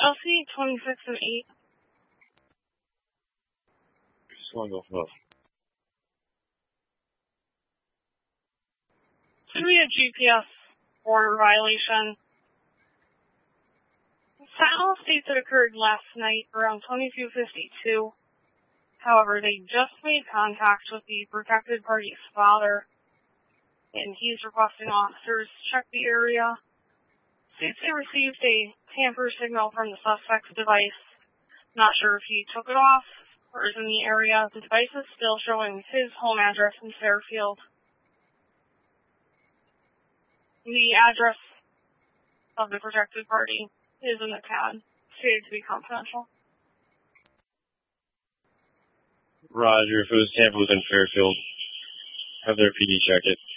LC 26 and 8. Just want to go for both. Should be a GPS order violation. Sentinel states it occurred last night around 22:52. However, they just made contact with the protected party's father, and he's requesting officers check the area. States they received a tamper signal from the suspect's device. Not sure if he took it off or is in the area. The device is still showing his home address in Fairfield. The address of the protected party is in the CAD, stated to be confidential. Roger, if it was tampered within Fairfield, have their PD check it.